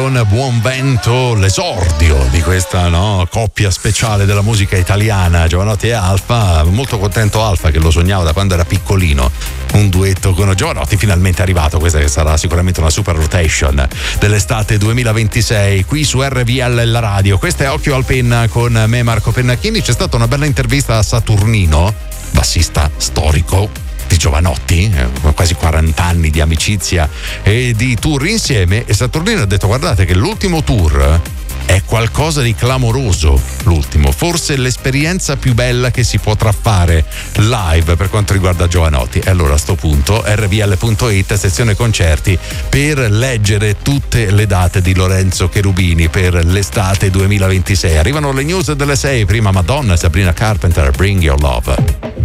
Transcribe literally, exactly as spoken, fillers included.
Con Buon Vento, l'esordio di questa no, coppia speciale della musica italiana, Jovanotti e Alfa. Molto contento Alfa, che lo sognavo da quando era piccolino, un duetto con Jovanotti, finalmente è arrivato. Questa che sarà sicuramente una super rotation dell'estate duemilaventisei qui su R V L la radio. Questa è Occhio al Penna con me, Marco Pennacchini. C'è stata una bella intervista a Saturnino, bassista storico di Jovanotti, eh, quasi quaranta anni di amicizia e di tour insieme, e Saturnino ha detto: guardate che l'ultimo tour è qualcosa di clamoroso, l'ultimo, forse l'esperienza più bella che si potrà fare live per quanto riguarda Jovanotti. E allora a sto punto R V L punto it, sezione concerti, per leggere tutte le date di Lorenzo Cherubini per l'estate duemilaventisei. Arrivano le news delle sei, prima Madonna, Sabrina Carpenter, Bring Your Love.